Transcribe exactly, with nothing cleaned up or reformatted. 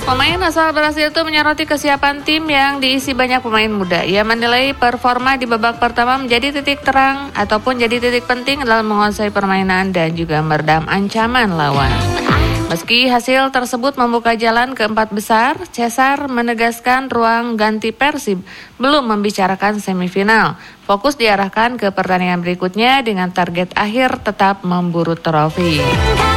Pemain asal Brasil itu menyoroti kesiapan tim yang diisi banyak pemain muda. Ia menilai performa di babak pertama menjadi titik terang ataupun jadi titik penting dalam menguasai permainan dan juga meredam ancaman lawan. Meski hasil tersebut membuka jalan ke empat besar, Cesar menegaskan ruang ganti Persib belum membicarakan semifinal. Fokus diarahkan ke pertandingan berikutnya dengan target akhir tetap memburu trofi.